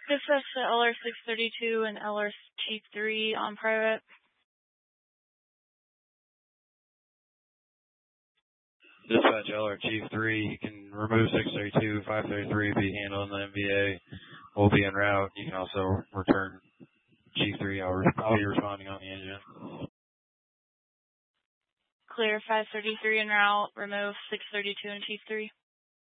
Dispatch to LR632 and LR Chief 3 on private. Dispatch LR Chief 3, you can remove 632, 533, be handling the MVA. We'll be en route. You can also return Chief 3. I'll be responding on the engine. Clear 533 en route, remove 632 and Chief 3.